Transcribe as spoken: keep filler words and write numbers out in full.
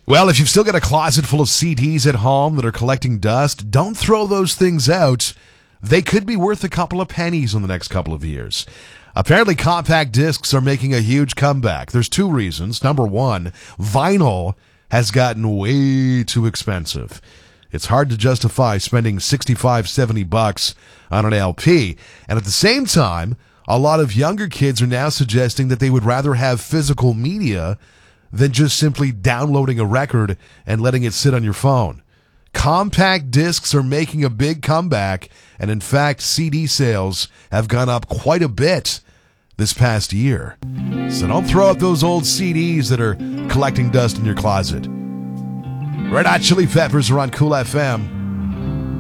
Well, if you've still got a closet full of C Ds at home that are collecting dust, don't throw those things out. They could be worth a couple of pennies in the next couple of years. Apparently, compact discs are making a huge comeback. There's two reasons. Number one, vinyl has gotten way too expensive. It's hard to justify spending sixty-five, seventy bucks on an L P. And at the same time, a lot of younger kids are now suggesting that they would rather have physical media than just simply downloading a record and letting it sit on your phone. Compact discs are making a big comeback, and in fact, C D sales have gone up quite a bit this past year. So don't throw out those old C Ds that are collecting dust in your closet. Red Hot Chili Peppers are on Cool F M.